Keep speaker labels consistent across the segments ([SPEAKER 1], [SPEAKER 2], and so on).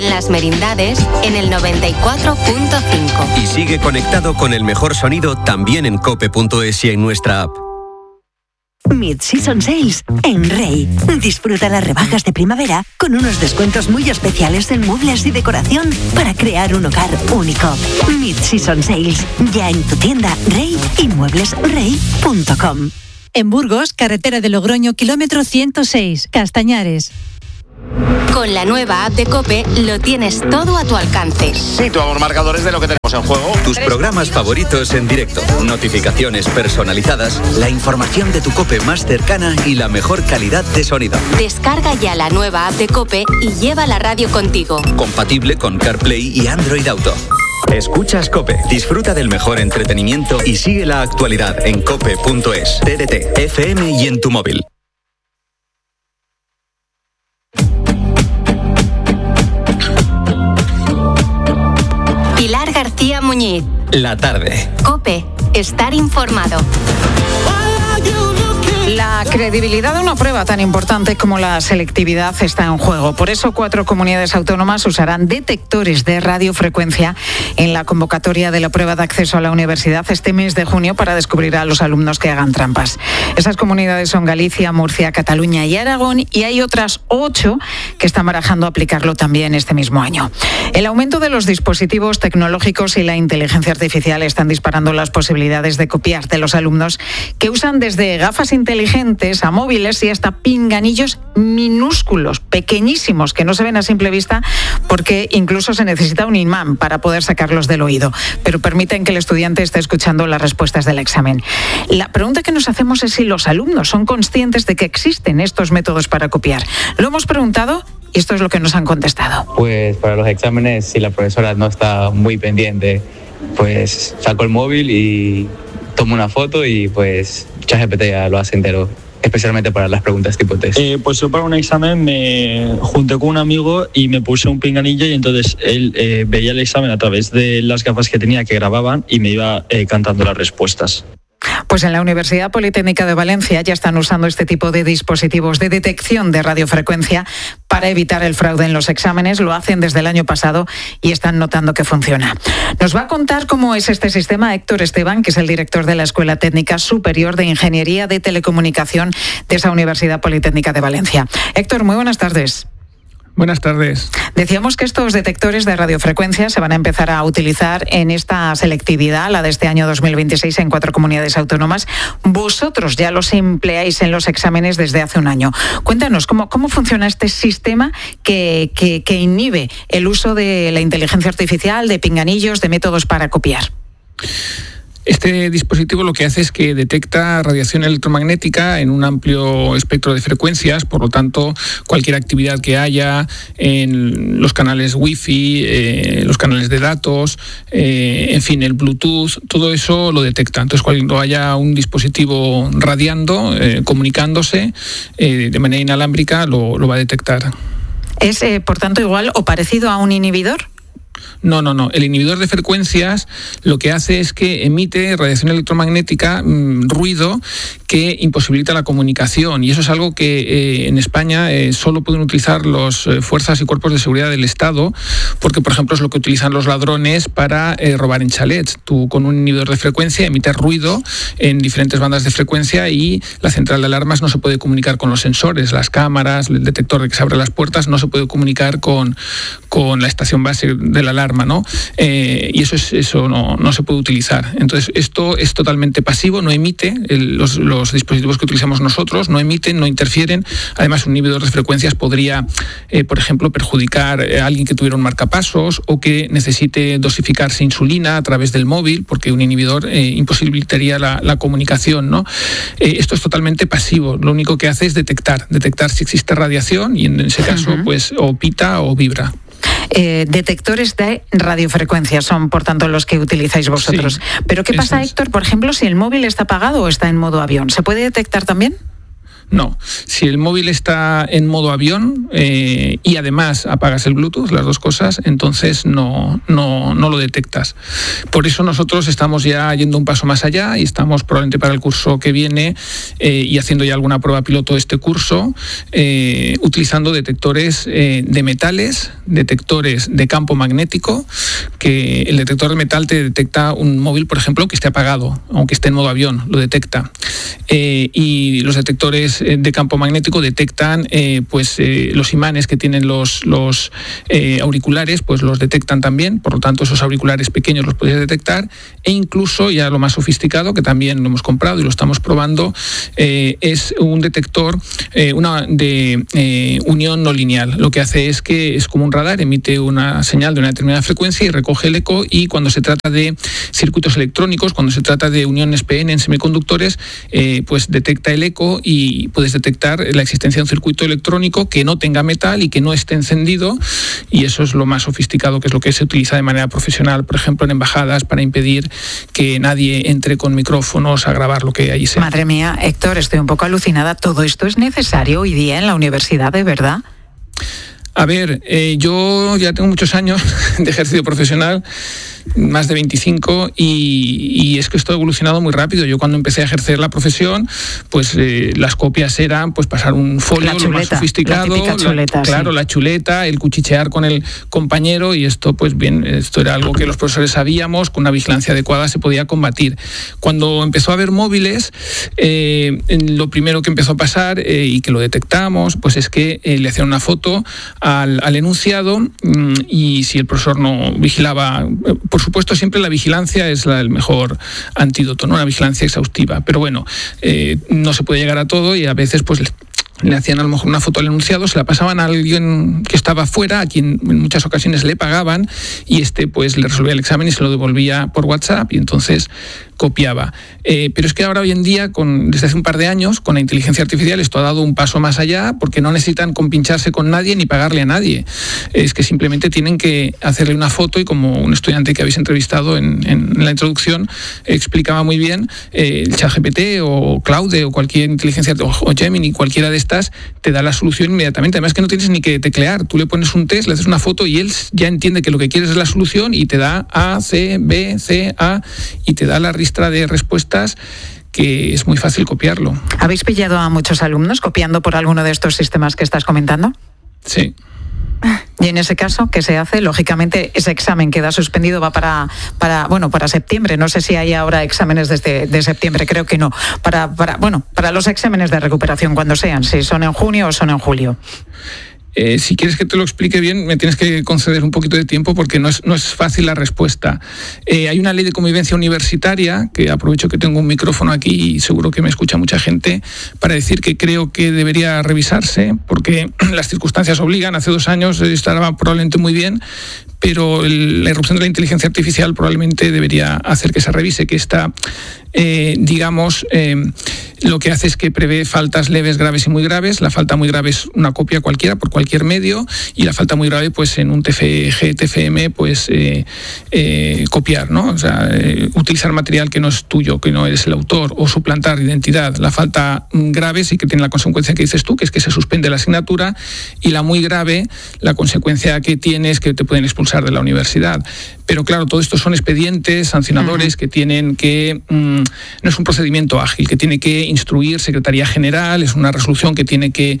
[SPEAKER 1] Las Merindades en el 94.5.
[SPEAKER 2] Y sigue conectado con el mejor sonido también en cope.es y en nuestra app.
[SPEAKER 3] Mid-Season Sales en Rey. Disfruta las rebajas de primavera con unos descuentos muy especiales en muebles y decoración para crear un hogar único. Mid-Season Sales, ya en tu tienda Rey y mueblesrey.com.
[SPEAKER 4] En Burgos, carretera de Logroño, kilómetro 106, Castañares.
[SPEAKER 1] Con la nueva app de COPE lo tienes todo a tu alcance.
[SPEAKER 5] Situamos marcadores de lo que tenemos en juego.
[SPEAKER 2] Tus programas favoritos en directo, notificaciones personalizadas, la información de tu COPE más cercana y la mejor calidad de sonido.
[SPEAKER 1] Descarga ya la nueva app de COPE y lleva la radio contigo.
[SPEAKER 2] Compatible con CarPlay y Android Auto. Escuchas COPE, disfruta del mejor entretenimiento y sigue la actualidad en cope.es, TDT, FM y en tu móvil.
[SPEAKER 1] Pilar García Muñiz.
[SPEAKER 2] La tarde.
[SPEAKER 1] COPE, estar informado.
[SPEAKER 6] La credibilidad de una prueba tan importante como la selectividad está en juego. Por eso 4 comunidades autónomas usarán detectores de radiofrecuencia en la convocatoria de la prueba de acceso a la universidad este mes de junio para descubrir a los alumnos que hagan trampas. Esas comunidades son Galicia, Murcia, Cataluña y Aragón, y hay otras 8 que están barajando aplicarlo también este mismo año. El aumento de los dispositivos tecnológicos y la inteligencia artificial están disparando las posibilidades de copiar de los alumnos, que usan desde gafas inteligentes a móviles y hasta pinganillos minúsculos, pequeñísimos, que no se ven a simple vista porque incluso se necesita un imán para poder sacarlos del oído, pero permiten que el estudiante esté escuchando las respuestas del examen. La pregunta que nos hacemos es si los alumnos son conscientes de que existen estos métodos para copiar. Lo hemos preguntado y esto es lo que nos han contestado.
[SPEAKER 7] Pues para los exámenes, si la profesora no está muy pendiente, pues saco el móvil y tomo una foto y pues ChatGPT ya lo hace entero, especialmente para las preguntas tipo test.
[SPEAKER 8] Pues yo para un examen me junté con un amigo y me puse un pinganillo y entonces él veía el examen a través de las gafas que tenía que grababan y me iba cantando las respuestas.
[SPEAKER 6] Pues en la Universidad Politécnica de Valencia ya están usando este tipo de dispositivos de detección de radiofrecuencia para evitar el fraude en los exámenes. Lo hacen desde el año pasado y están notando que funciona. Nos va a contar cómo es este sistema Héctor Esteban, que es el director de la Escuela Técnica Superior de Ingeniería de Telecomunicación de esa Universidad Politécnica de Valencia. Héctor, muy buenas tardes.
[SPEAKER 9] Buenas tardes.
[SPEAKER 6] Decíamos que estos detectores de radiofrecuencia se van a empezar a utilizar en esta selectividad, la de este año 2026, en 4 comunidades autónomas. Vosotros ya los empleáis en los exámenes desde hace un año. Cuéntanos, ¿cómo funciona este sistema que inhibe el uso de la inteligencia artificial, de pinganillos, de métodos para copiar?
[SPEAKER 9] Este dispositivo lo que hace es que detecta radiación electromagnética en un amplio espectro de frecuencias, por lo tanto, cualquier actividad que haya en los canales Wi-Fi, los canales de datos, en fin, el Bluetooth, todo eso lo detecta. Entonces, cuando haya un dispositivo radiando, comunicándose de manera inalámbrica, lo va a detectar.
[SPEAKER 6] ¿Es, por tanto, igual o parecido a un inhibidor?
[SPEAKER 9] No. El inhibidor de frecuencias lo que hace es que emite radiación electromagnética, ruido, que imposibilita la comunicación. Y eso es algo que en España solo pueden utilizar las fuerzas y cuerpos de seguridad del Estado, porque, por ejemplo, es lo que utilizan los ladrones para robar en chalets. Tú, con un inhibidor de frecuencia, emites ruido en diferentes bandas de frecuencia y la central de alarmas no se puede comunicar con los sensores, las cámaras, el detector de que se abren las puertas, no se puede comunicar con la estación base de la alarma, ¿no? Y eso no se puede utilizar. Entonces, esto es totalmente pasivo, no emite. Los dispositivos que utilizamos nosotros no emiten, no interfieren. Además, un inhibidor de frecuencias podría, por ejemplo, perjudicar a alguien que tuviera un marcapasos o que necesite dosificarse insulina a través del móvil, porque un inhibidor imposibilitaría la comunicación, ¿no? Esto es totalmente pasivo. Lo único que hace es detectar si existe radiación y en ese caso, pues, o pita o vibra.
[SPEAKER 6] Detectores de radiofrecuencia son, por tanto, los que utilizáis vosotros. Sí, pero ¿qué pasa, Héctor, por ejemplo, si el móvil está apagado o está en modo avión? ¿Se puede detectar también?
[SPEAKER 9] No. Si el móvil está en modo avión y además apagas el Bluetooth, las dos cosas, entonces no lo detectas. Por eso nosotros estamos ya yendo un paso más allá y estamos probablemente para el curso que viene y haciendo ya alguna prueba piloto de este curso, utilizando detectores de metales, detectores de campo magnético, que el detector de metal te detecta un móvil, por ejemplo, que esté apagado, aunque esté en modo avión, lo detecta. Y los detectores de campo magnético detectan los imanes que tienen los auriculares, pues los detectan también, por lo tanto esos auriculares pequeños los puedes detectar, e incluso ya lo más sofisticado, que también lo hemos comprado y lo estamos probando, es un detector de unión no lineal. Lo que hace es que es como un radar, emite una señal de una determinada frecuencia y recoge el eco, y cuando se trata de circuitos electrónicos, cuando se trata de uniones PN en semiconductores, pues detecta el eco y puedes detectar la existencia de un circuito electrónico que no tenga metal y que no esté encendido, y eso es lo más sofisticado, que es lo que se utiliza de manera profesional, por ejemplo, en embajadas, para impedir que nadie entre con micrófonos a grabar lo que allí sea.
[SPEAKER 6] Madre mía, Héctor, estoy un poco alucinada. ¿Todo esto es necesario hoy día en la universidad, de verdad?
[SPEAKER 9] A ver, yo ya tengo muchos años de ejercicio profesional, más de 25, y es que esto ha evolucionado muy rápido. Yo cuando empecé a ejercer la profesión, pues las copias eran pues pasar un folio lo más sofisticado, la chuleta, el cuchichear con el compañero, y esto pues bien, esto era algo que los profesores sabíamos, con una vigilancia adecuada se podía combatir. Cuando empezó a haber móviles, lo primero que empezó a pasar y que lo detectamos, pues es que le hacían una foto al enunciado, y si el profesor no vigilaba, por supuesto siempre la vigilancia es el mejor antídoto, ¿no? Una vigilancia exhaustiva, pero bueno, no se puede llegar a todo, y a veces pues le hacían a lo mejor una foto al enunciado, se la pasaban a alguien que estaba fuera, a quien en muchas ocasiones le pagaban, y pues le resolvía el examen y se lo devolvía por WhatsApp, y entonces copiaba. Pero es que ahora hoy en día, desde hace un par de años, con la inteligencia artificial, esto ha dado un paso más allá, porque no necesitan compincharse con nadie ni pagarle a nadie. Es que simplemente tienen que hacerle una foto, y como un estudiante que habéis entrevistado en la introducción explicaba muy bien, el ChatGPT o Claude o cualquier inteligencia, o Gemini, cualquiera de estas, te da la solución inmediatamente. Además que no tienes ni que teclear, tú le pones un test, le haces una foto y él ya entiende que lo que quieres es la solución, y te da A, C, B, C, A, y te da la ristra de respuestas, que es muy fácil copiarlo.
[SPEAKER 6] ¿Habéis pillado a muchos alumnos copiando por alguno de estos sistemas que estás comentando?
[SPEAKER 9] Sí.
[SPEAKER 6] Y en ese caso, ¿qué se hace? Lógicamente, ese examen queda suspendido, va para septiembre. No sé si hay ahora exámenes de septiembre, creo que no. Para los exámenes de recuperación, cuando sean, si son en junio o son en julio.
[SPEAKER 9] Si quieres que te lo explique bien, me tienes que conceder un poquito de tiempo, porque no es fácil la respuesta. Hay una ley de convivencia universitaria, que aprovecho que tengo un micrófono aquí y seguro que me escucha mucha gente, para decir que creo que debería revisarse, porque las circunstancias obligan. Hace 2 años estaba probablemente muy bien, pero la irrupción de la inteligencia artificial probablemente debería hacer que se revise, que esta, lo que hace es que prevé faltas leves, graves y muy graves. La falta muy grave es una copia cualquiera por cualquier medio, y la falta muy grave, pues en un TFG, TFM, pues copiar, ¿no? O sea, utilizar material que no es tuyo, que no eres el autor, o suplantar identidad. La falta grave sí que tiene la consecuencia que dices tú, que es que se suspende la asignatura, y la muy grave, la consecuencia que tiene es que te pueden expulsar de la universidad. Pero claro, todo esto son expedientes sancionadores que tienen que... no es un procedimiento ágil, que tiene que instruir Secretaría General, es una resolución que tiene que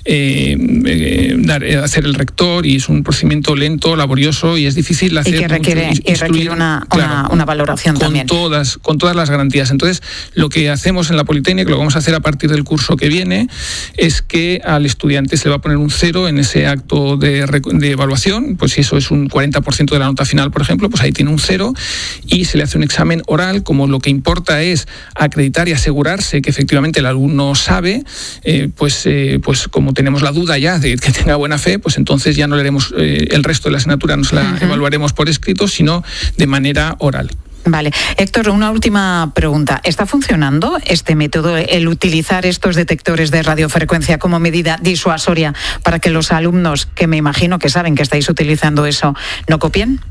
[SPEAKER 9] hacer el rector, y es un procedimiento lento, laborioso, y es difícil hacer...
[SPEAKER 6] Y que requiere una valoración también.
[SPEAKER 9] Con todas las garantías. Entonces, lo que hacemos en la Politécnica, lo vamos a hacer a partir del curso que viene, es que al estudiante se le va a poner un 0 en ese acto de evaluación. Pues si eso es un 40% de la nota final, por ejemplo, pues ahí tiene un 0, y se le hace un examen oral. Como lo que importa es acreditar y asegurarse que efectivamente el alumno sabe, pues como tenemos la duda ya de que tenga buena fe, pues entonces ya no le haremos el resto de la asignatura, no se la evaluaremos por escrito, sino de manera oral.
[SPEAKER 6] Vale. Héctor, una última pregunta. ¿Está funcionando este método, el utilizar estos detectores de radiofrecuencia como medida disuasoria para que los alumnos, que me imagino que saben que estáis utilizando eso, no copien?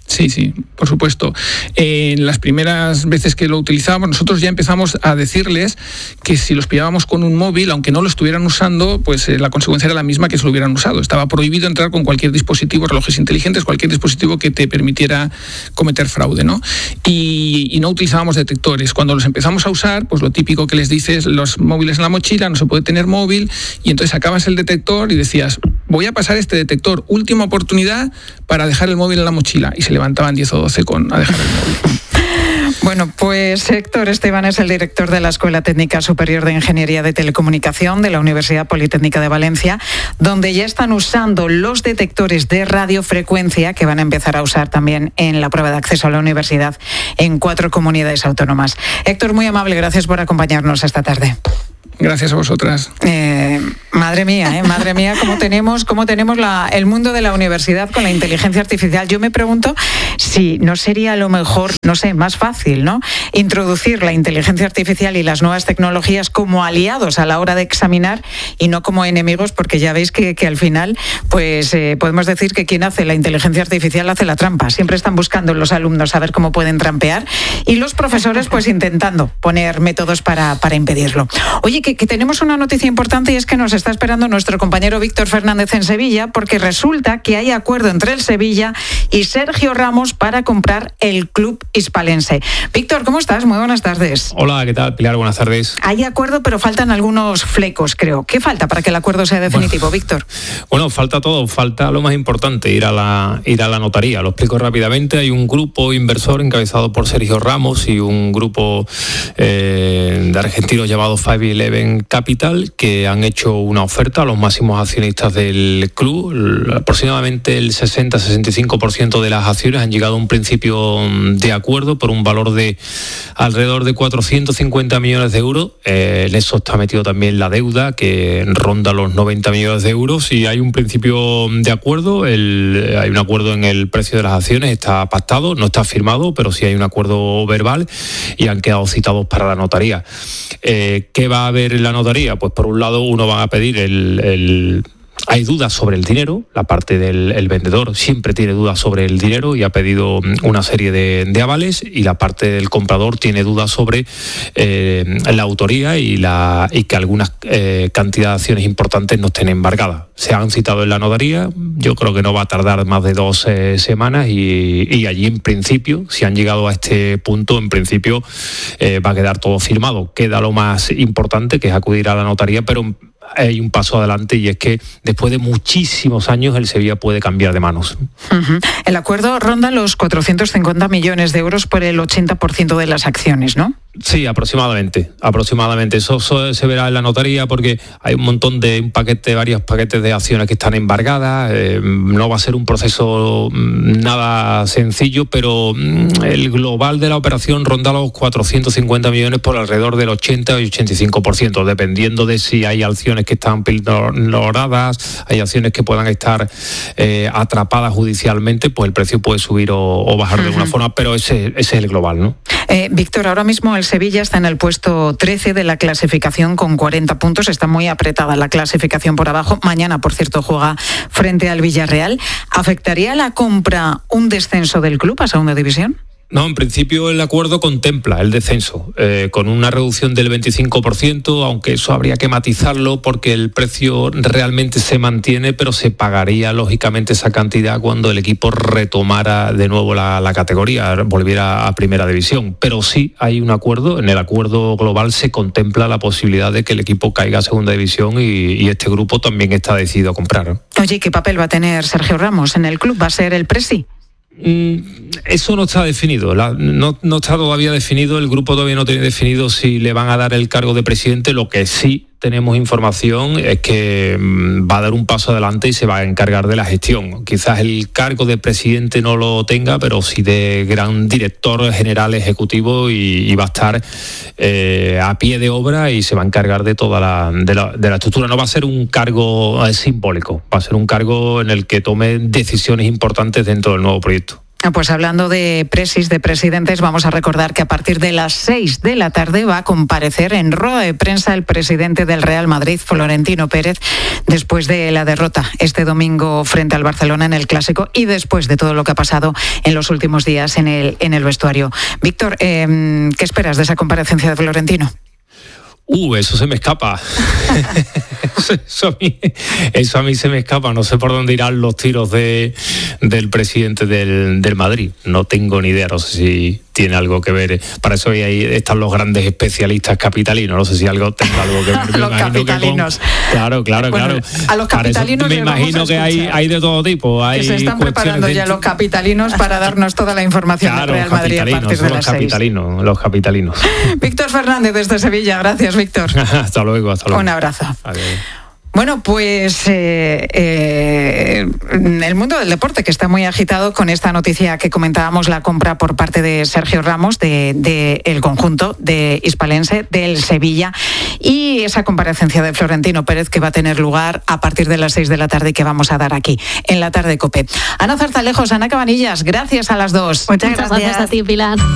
[SPEAKER 9] Sí, por supuesto. En las primeras veces que lo utilizábamos, nosotros ya empezamos a decirles que si los pillábamos con un móvil, aunque no lo estuvieran usando, pues la consecuencia era la misma que si lo hubieran usado. Estaba prohibido entrar con cualquier dispositivo, relojes inteligentes, cualquier dispositivo que te permitiera cometer fraude, ¿no? Y no utilizábamos detectores. Cuando los empezamos a usar, pues lo típico que les dices, los móviles en la mochila, no se puede tener móvil, y entonces sacabas el detector y decías, voy a pasar este detector, última oportunidad para dejar el móvil en la mochila, y se levantaban 10 o 12 a dejar el móvil.
[SPEAKER 6] Bueno, pues Héctor Esteban es el director de la Escuela Técnica Superior de Ingeniería de Telecomunicación de la Universidad Politécnica de Valencia, donde ya están usando los detectores de radiofrecuencia que van a empezar a usar también en la prueba de acceso a la universidad en 4 comunidades autónomas. Héctor, muy amable, gracias por acompañarnos esta tarde.
[SPEAKER 9] Gracias a vosotras.
[SPEAKER 6] Madre mía, cómo tenemos el mundo de la universidad con la inteligencia artificial. Yo me pregunto si no sería a lo mejor, no sé, más fácil, ¿no?, introducir la inteligencia artificial y las nuevas tecnologías como aliados a la hora de examinar y no como enemigos, porque ya veis que al final, pues podemos decir que quien hace la inteligencia artificial hace la trampa. Siempre están buscando los alumnos a ver cómo pueden trampear y los profesores pues intentando poner métodos para impedirlo. Oye, que tenemos una noticia importante, y es que nos está esperando nuestro compañero Víctor Fernández en Sevilla, porque resulta que hay acuerdo entre el Sevilla y Sergio Ramos para comprar el club hispalense. Víctor, ¿cómo estás? Muy buenas tardes.
[SPEAKER 10] Hola, ¿qué tal, Pilar? Buenas tardes.
[SPEAKER 6] Hay acuerdo, pero faltan algunos flecos, creo. ¿Qué falta para que el acuerdo sea definitivo, Víctor?
[SPEAKER 10] Bueno, falta todo. Falta lo más importante, ir a la notaría. Lo explico rápidamente. Hay un grupo inversor encabezado por Sergio Ramos y un grupo de argentinos llamado 511 Capital, que han hecho una oferta a los máximos accionistas del club. Aproximadamente el 60-65% de las acciones han llegado a un principio de acuerdo por un valor de alrededor de 450 millones de euros. En eso está metido también la deuda, que ronda los 90 millones de euros, y hay un principio de acuerdo. Hay un acuerdo en el precio de las acciones, está pactado, no está firmado, pero sí hay un acuerdo verbal y han quedado citados para la notaría. ¿Qué va a haber en la notaría? Pues por un lado uno va a pedir hay dudas sobre el dinero. La parte del vendedor siempre tiene dudas sobre el dinero y ha pedido una serie de avales, y la parte del comprador tiene dudas sobre la autoría y que algunas cantidad de acciones importantes no estén embargadas. Se han citado en la notaría, yo creo que no va a tardar más de 2 semanas, y allí en principio, si han llegado a este punto, en principio va a quedar todo firmado. Queda lo más importante, que es acudir a la notaría, pero hay un paso adelante, y es que después de muchísimos años el Sevilla puede cambiar de manos.
[SPEAKER 6] Uh-huh. El acuerdo ronda los 450 millones de euros por el 80% de las acciones, ¿no?
[SPEAKER 10] Sí, aproximadamente. Eso se verá en la notaría, porque hay varios paquetes de acciones que están embargadas. No va a ser un proceso nada sencillo, pero el global de la operación ronda los 450 millones por alrededor del 80 y 85%, dependiendo de si hay acciones que están valoradas, hay acciones que puedan estar atrapadas judicialmente, pues el precio puede subir o bajar de alguna forma, pero ese es el global, ¿no?
[SPEAKER 6] Víctor, ahora mismo el Sevilla está en el puesto 13 de la clasificación con 40 puntos. Está muy apretada la clasificación por abajo. Mañana, por cierto, juega frente al Villarreal. ¿Afectaría la compra un descenso del club a segunda división?
[SPEAKER 10] No, en principio el acuerdo contempla el descenso, con una reducción del 25%, aunque eso habría que matizarlo porque el precio realmente se mantiene, pero se pagaría lógicamente esa cantidad cuando el equipo retomara de nuevo la categoría, volviera a primera división. Pero sí hay un acuerdo, en el acuerdo global se contempla la posibilidad de que el equipo caiga a segunda división, y este grupo también está decidido a comprar.
[SPEAKER 6] Oye, ¿qué papel va a tener Sergio Ramos en el club? ¿Va a ser el presi?
[SPEAKER 10] Eso no está definido, no está todavía definido, el grupo todavía no tiene definido si le van a dar el cargo de presidente. Lo que sí tenemos información es que va a dar un paso adelante y se va a encargar de la gestión. Quizás el cargo de presidente no lo tenga, pero sí de gran director general ejecutivo, y va a estar a pie de obra y se va a encargar de toda la estructura. No va a ser un cargo simbólico, va a ser un cargo en el que tome decisiones importantes dentro del nuevo proyecto.
[SPEAKER 6] Pues hablando de presidentes, vamos a recordar que a partir de las 6 de la tarde va a comparecer en rueda de prensa el presidente del Real Madrid, Florentino Pérez, después de la derrota este domingo frente al Barcelona en el Clásico y después de todo lo que ha pasado en los últimos días en el vestuario. Víctor, ¿qué esperas de esa comparecencia de Florentino?
[SPEAKER 10] Eso se me escapa. Eso a mí se me escapa. No sé por dónde irán los tiros del presidente del Madrid. No tengo ni idea. No sé si tiene algo que ver. Para eso ahí están los grandes especialistas capitalinos. No sé si algo tenga algo que ver.
[SPEAKER 6] Los capitalinos.
[SPEAKER 10] Claro.
[SPEAKER 6] A los capitalinos
[SPEAKER 10] me imagino que hay de todo tipo.
[SPEAKER 6] Que se están preparando ya los capitalinos para darnos toda la información del Real Madrid a partir de las 6.
[SPEAKER 10] Los capitalinos.
[SPEAKER 6] Víctor Fernández desde Sevilla. Gracias, Víctor.
[SPEAKER 10] Hasta luego.
[SPEAKER 6] Un abrazo.
[SPEAKER 10] Adiós.
[SPEAKER 6] Bueno, pues el mundo del deporte, que está muy agitado con esta noticia que comentábamos, la compra por parte de Sergio Ramos del conjunto de hispalense, del Sevilla, y esa comparecencia de Florentino Pérez que va a tener lugar a partir de las 6 de la tarde y que vamos a dar aquí, en la tarde COPE. Ana Zarzalejos, Ana Cabanillas, gracias a las dos.
[SPEAKER 11] Muchas gracias a ti, Pilar.